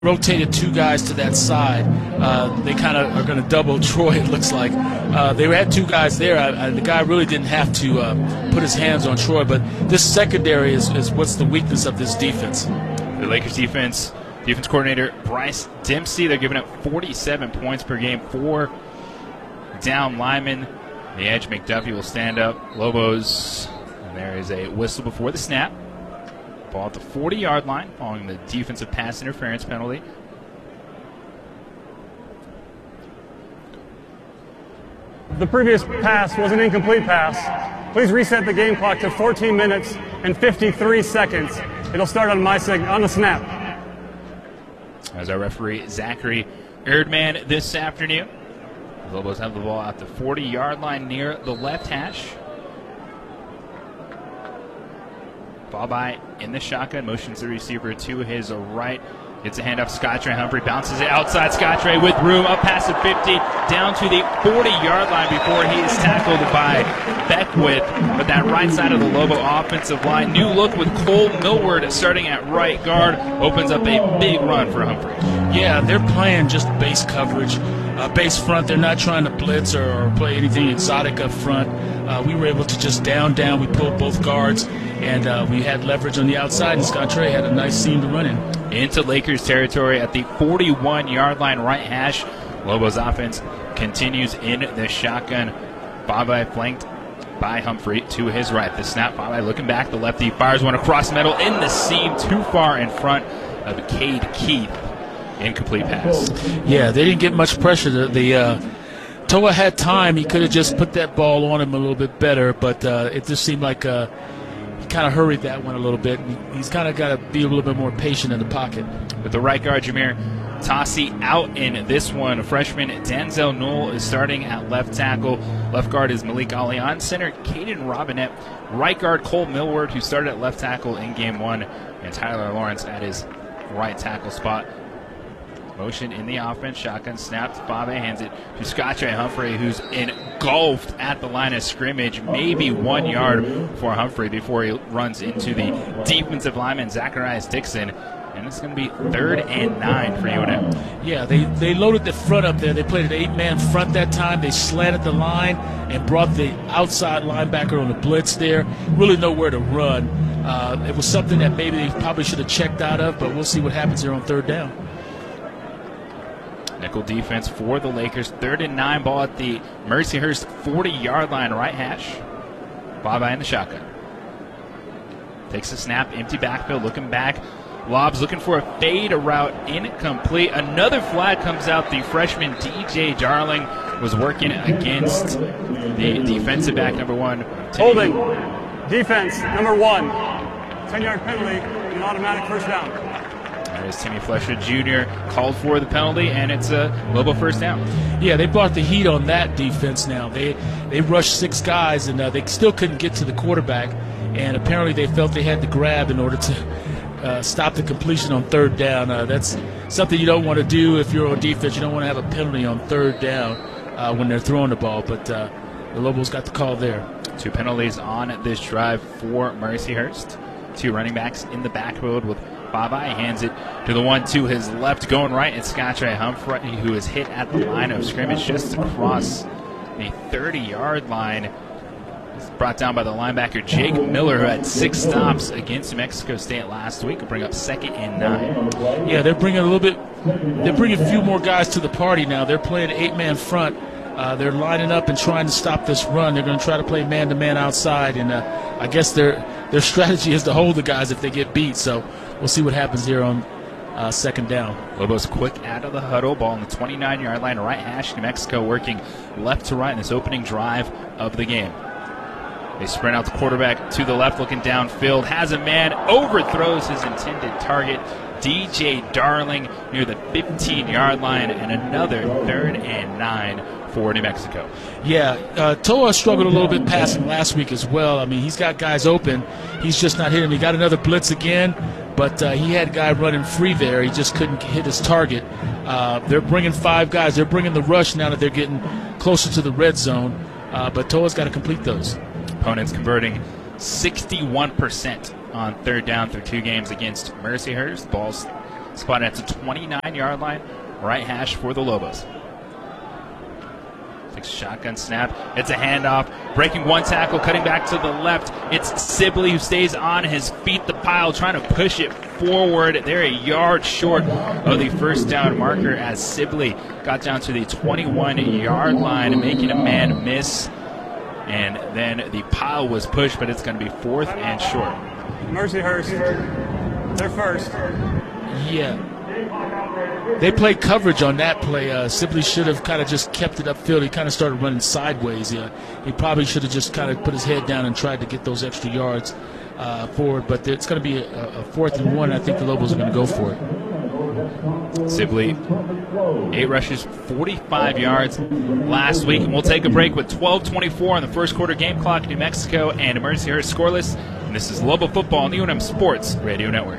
rotated two guys to that side. They kind of are going to double Troy, it looks like. They had two guys there. The guy really didn't have to put his hands on Troy, but this secondary is what's the weakness of this defense. The Lakers defense coordinator Bryce Dempsey, they're giving up 47 points per game. 4 down linemen. The edge, McDuffie, will stand up. Lobos, and there is a whistle before the snap. Ball at the 40-yard line following the defensive pass interference penalty. The previous pass was an incomplete pass. Please reset the game clock to 14 minutes and 53 seconds. It'll start on on the snap. As our referee, Zachary Erdman, this afternoon. The Lobos have the ball at the 40-yard line near the left hash. Ball by in the shotgun, motions the receiver to his right. Gets a handoff, Scottrey. Humphrey bounces it outside. Scottrey with room, up past the 50, down to the 40-yard line before he is tackled by Beckwith. But that right side of the Lobo offensive line, new look with Cole Millward starting at right guard, opens up a big run for Humphrey. Yeah, they're playing just base coverage, base front. They're not trying to blitz or play anything exotic up front. We were able to just down. We pulled both guards, and we had leverage on the outside, and Scottrey had a nice seam to run in. Into Lakers territory at the 41-yard line, right hash. Lobos offense continues in the shotgun. Bobby flanked by Humphrey to his right. The snap, Bobby looking back. The lefty fires one across middle in the seam, too far in front of Cade Keith. Incomplete pass. Yeah, they didn't get much pressure. Toa had time. He could have just put that ball on him a little bit better, but it just seemed like he kind of hurried that one a little bit. He's kind of got to be a little bit more patient in the pocket. With the right guard, Jameer Tossi out in this one. Freshman Denzel Newell is starting at left tackle. Left guard is Malik Ali. On center, Caden Robinette. Right guard, Cole Millward, who started at left tackle in game 1. And Tyler Lawrence at his right tackle spot. Motion in the offense, shotgun snaps. Bobby hands it to Scottrey Humphrey, who's engulfed at the line of scrimmage, maybe 1 yard for Humphrey before he runs into the defensive lineman, Zacharias Dixon. And it's going to be 3rd and 9 for UNM. Yeah, they loaded the front up there. They played an 8-man front that time. They slanted the line and brought the outside linebacker on the blitz there. Really nowhere to run. It was something that maybe they probably should have checked out of, but we'll see what happens here on 3rd down. Nickel defense for the Lakers. 3rd and 9, ball at the Mercyhurst 40-yard line, right hash. Bobby in the shotgun. Takes a snap, empty backfield, looking back. Lobs looking for a fade, a route incomplete. Another flag comes out. The freshman DJ Darling was working against the defensive back, number 1. Holding. Defense, number 1. 10-yard penalty, an automatic first down. As Timmy Flesher Jr. called for the penalty, and it's a Lobo first down. Yeah, they brought the heat on that defense now. They rushed 6 guys, and they still couldn't get to the quarterback, and apparently they felt they had to grab in order to stop the completion on 3rd down. That's something you don't want to do if you're on defense. You don't want to have a penalty on 3rd down when they're throwing the ball, but the Lobos got the call there. 2 penalties on this drive for Mercyhurst. 2 running backs in the backfield with Bobby hands it to the one to his left, going right. It's Scottrey Humphrey, who is hit at the line of scrimmage just across the 30-yard line. It's brought down by the linebacker Jake Miller, who had 6 stops against New Mexico State last week, to bring up 2nd and 9. Yeah, they're bringing a few more guys to the party now. They're playing 8-man front. They're lining up and trying to stop this run. They're going to try to play man-to-man outside, and I guess their strategy is to hold the guys if they get beat. So we'll see what happens here on 2nd down. Lobos quick out of the huddle, ball on the 29-yard line, right hash. New Mexico working left to right in this opening drive of the game. They sprint out the quarterback to the left, looking downfield, has a man, overthrows his intended target, DJ Darling, near the 15-yard line, and another 3rd and 9 for New Mexico. Yeah, Toa struggled a little bit passing last week as well. I mean, he's got guys open. He's just not hitting. He got another blitz again, but he had a guy running free there. He just couldn't hit his target. They're bringing 5 guys. They're bringing the rush now that they're getting closer to the red zone, but Toa's got to complete those. Opponents converting 61% on 3rd down through 2 games against Mercyhurst. Ball's spotted at the 29-yard line, right hash for the Lobos. Takes a shotgun snap. It's a handoff. Breaking one tackle, cutting back to the left. It's Sibley who stays on his feet. The pile trying to push it forward. They're a yard short of the first down marker as Sibley got down to the 21-yard line, making a man miss. And then the pile was pushed, but it's going to be 4th and short. Mercyhurst, they're first. Yeah. They played coverage on that play. Sibley should have kind of just kept it upfield. He kind of started running sideways. He probably should have just kind of put his head down and tried to get those extra yards forward. But it's going to be a 4th and 1. I think the Lobos are going to go for it. Sibley, 8 rushes, 45 yards last week. And we'll take a break with 12:24 on the first quarter game clock. New Mexico and Mercyhurst scoreless. And this is Lobo Football on the UNM Sports Radio Network.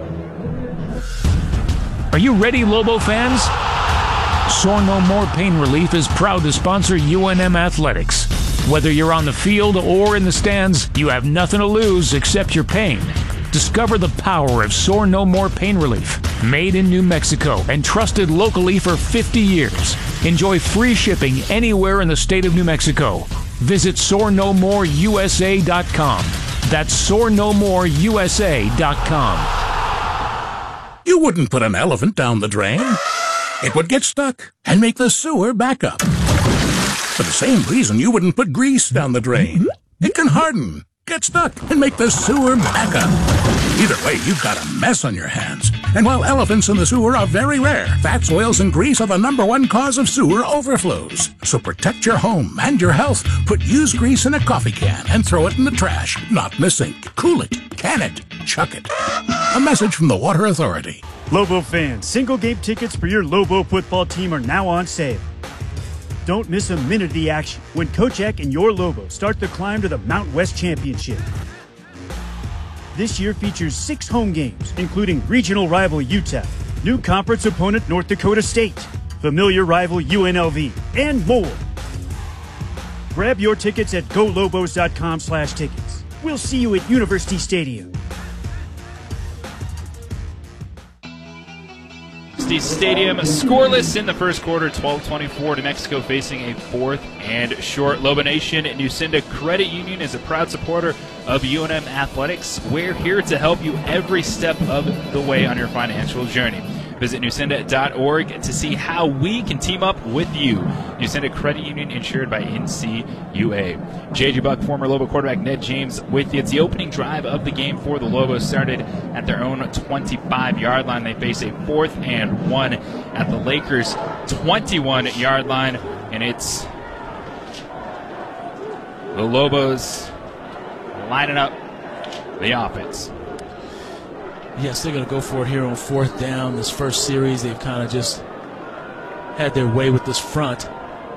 Are you ready, Lobo fans? Sore No More Pain Relief is proud to sponsor UNM Athletics. Whether you're on the field or in the stands, you have nothing to lose except your pain. Discover the power of Sore No More Pain Relief. Made in New Mexico and trusted locally for 50 years. Enjoy free shipping anywhere in the state of New Mexico. Visit SoreNoMoreUSA.com. That's SoreNoMoreUSA.com. You wouldn't put an elephant down the drain. It would get stuck and make the sewer back up. For the same reason you wouldn't put grease down the drain. It can harden, get stuck, and make the sewer back up. Either way, you've got a mess on your hands. And while elephants in the sewer are very rare, fats, oils, and grease are the #1 cause of sewer overflows. So protect your home and your health. Put used grease in a coffee can and throw it in the trash, not in the sink. Cool it, can it, chuck it. A message from the Water Authority. Lobo fans, single game tickets for your Lobo football team are now on sale. Don't miss a minute of the action when Coach Eck and your Lobos start the climb to the Mountain West Championship. This year features 6 home games, including regional rival UTEP, new conference opponent North Dakota State, familiar rival UNLV, and more. Grab your tickets at golobos.com/tickets. We'll see you at University Stadium. Stadium scoreless in the first quarter, 12:24. New Mexico facing a 4th and short. Lobo Nation Nucinda Credit Union is a proud supporter of UNM Athletics. We're here to help you every step of the way on your financial journey. Visit nucinda.org to see how we can team up with you. Nucinda Credit Union, insured by NCUA. JJ Buck, former Lobo quarterback Ned James with you. It's the opening drive of the game for the Lobos. Started at their own 25-yard line. They face a 4th and 1 at the Lakers' 21-yard line. And it's the Lobos lining up the offense. Yes, they're going to go for it here on 4th down. This first series, they've kind of just had their way with this front.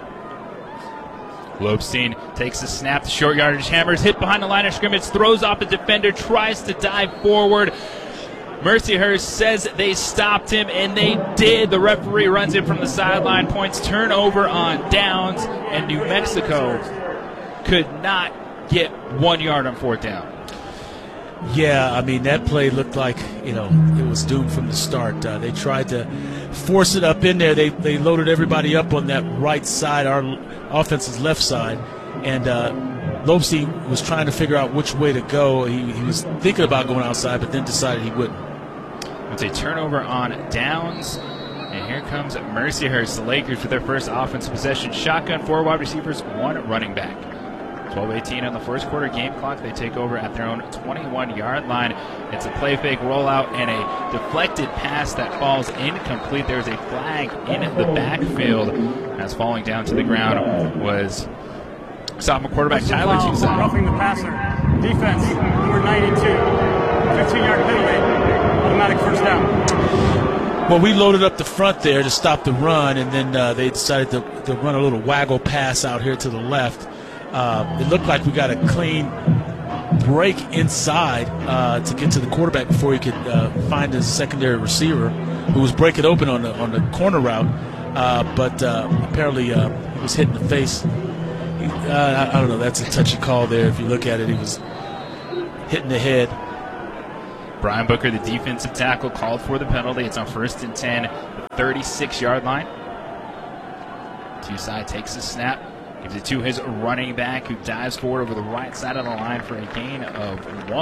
Lobstein takes the snap, the short yardage hammers, hit behind the line of scrimmage, throws off the defender, tries to dive forward. Mercyhurst says they stopped him, and they did. The referee runs in from the sideline, points turnover on downs, and New Mexico could not get 1 yard on 4th down. Yeah, I mean, that play looked like, it was doomed from the start. They tried to force it up in there. They loaded everybody up on that right side, our offense's left side, and Lobstein was trying to figure out which way to go. He was thinking about going outside, but then decided he wouldn't. It's a turnover on downs, and here comes Mercyhurst, the Lakers, with their first offensive possession. Shotgun, 4 wide receivers, 1 running back. 12:18 on the first quarter game clock. They take over at their own 21-yard line. It's a play fake rollout and a deflected pass that falls incomplete. There's a flag in the backfield as falling down to the ground was sophomore quarterback Tyler Toussaint. Roughing the passer. Defense, number 92. 15-yard penalty. Automatic first down. Well, we loaded up the front there to stop the run, and then they decided to run a little waggle pass out here to the left. It looked like we got a clean break inside to get to the quarterback before he could find his secondary receiver, who was breaking open on the corner route. But apparently he was hit in the face. I don't know. That's a touchy call there. If you look at it, he was hit in the head. Brian Booker, the defensive tackle, called for the penalty. It's on 1st and 10, the 36-yard line. Two-side takes the snap, gives it to his running back, who dives forward over the right side of the line for a gain of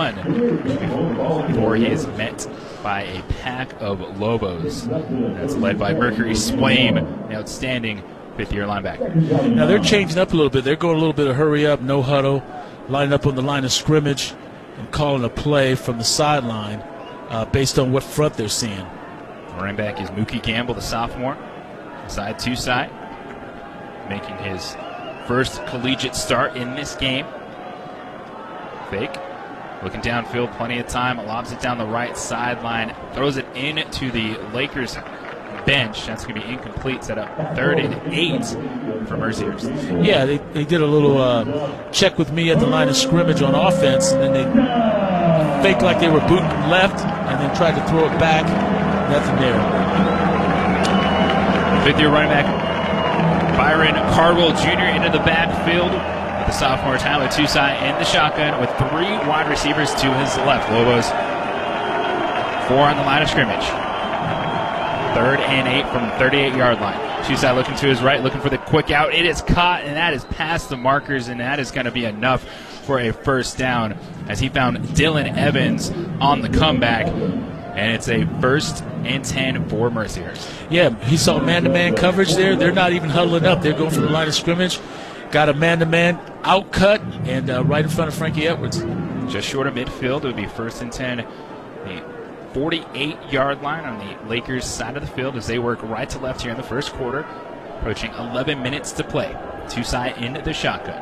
1 before he is met by a pack of Lobos. That's led by Mercury Swaim, an outstanding fifth-year linebacker. Now they're changing up a little bit. They're going a little bit of hurry up, no huddle, lining up on the line of scrimmage and calling a play from the sideline based on what front they're seeing. Running back is Mookie Gamble, the sophomore, side to side, making his first collegiate start in this game. Fake, looking downfield, plenty of time, lobs it down the right sideline, throws it into the Lakers bench. That's going to be incomplete. Set up 3rd and 8 for Mercyhurst. Yeah, they did a little check with me at the line of scrimmage on offense, and then they faked like they were booting left, and then tried to throw it back. Nothing there. Fifth-year running back Byron Cardwell Jr. into the backfield with the sophomore Tyler Tusai in the shotgun with 3 wide receivers to his left. Lobos 4 on the line of scrimmage. 3rd and 8 from the 38-yard line. Tusai looking to his right, looking for the quick out. It is caught, and that is past the markers, and that is going to be enough for a first down as he found Dylan Evans on the comeback, and it's a 1st and 10 for Mercyhurst. Yeah, he saw man-to-man coverage there. They're not even huddling up. They're going from the line of scrimmage. Got a man-to-man outcut, and right in front of Frankie Edwards. Just short of midfield. It would be 1st and 10. The 48-yard line on the Lakers side of the field as they work right to left here in the first quarter. Approaching 11 minutes to play. Tusai in the shotgun.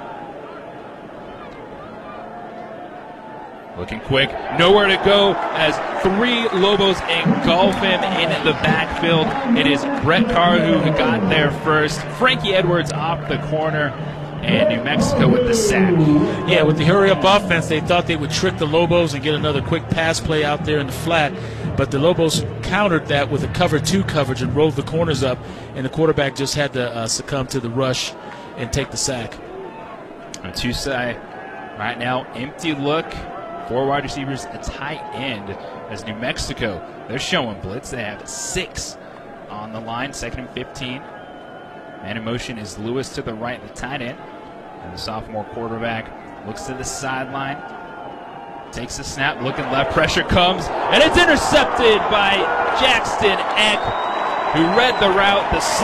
Looking quick, nowhere to go as 3 Lobos engulf him in the backfield. It is Brett Carr who got there first. Frankie Edwards off the corner, and New Mexico with the sack. Yeah, with the hurry-up offense, they thought they would trick the Lobos and get another quick pass play out there in the flat, but the Lobos countered that with a cover 2 coverage and rolled the corners up, and the quarterback just had to succumb to the rush and take the sack. Tusai right now, empty look. 4 wide receivers, a tight end as New Mexico, they're showing blitz. They have 6 on the line, 2nd and 15. Man in motion is Lewis to the right, the tight end. And the sophomore quarterback looks to the sideline, takes the snap, looking left, pressure comes, and it's intercepted by Jackson Eck, who read the route. The